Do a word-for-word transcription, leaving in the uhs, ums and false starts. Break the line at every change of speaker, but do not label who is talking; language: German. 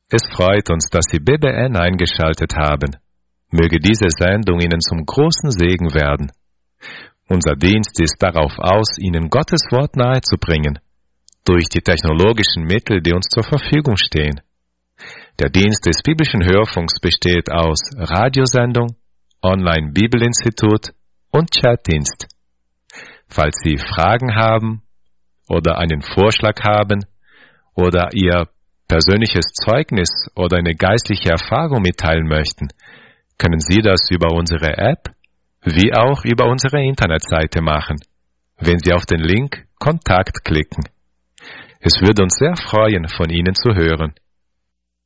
Es freut uns, dass Sie B B N eingeschaltet haben. Möge diese Sendung Ihnen zum großen Segen werden. Unser Dienst ist darauf aus, Ihnen Gottes Wort nahezubringen, durch die technologischen Mittel, die uns zur Verfügung stehen. Der Dienst des biblischen Hörfunks besteht aus Radiosendung, Online-Bibelinstitut und Chatdienst. Falls Sie Fragen haben oder einen Vorschlag haben oder Ihr persönliches Zeugnis oder eine geistliche Erfahrung mitteilen möchten, können Sie das über unsere App wie auch über unsere Internetseite machen, wenn Sie auf den Link Kontakt klicken. Es würde uns sehr freuen, von Ihnen zu hören.